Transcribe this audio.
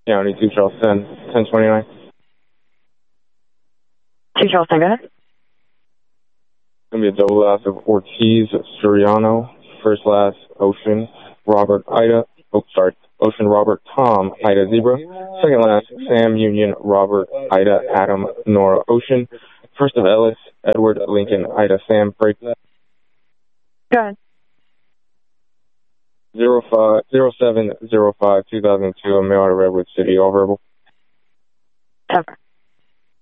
County 2 Charles 10, 1029. 2 Charles 10, go ahead. Going to be a double last of Ortiz Suriano, first last Ocean Robert Ida, Ocean Robert Tom Ida Zebra, second last Sam Union Robert Ida Adam Nora Ocean, first of Ellis Edward Lincoln Ida Sam Break. Go ahead. 0705 2002, a mail out of Redwood City, all verbal. Over.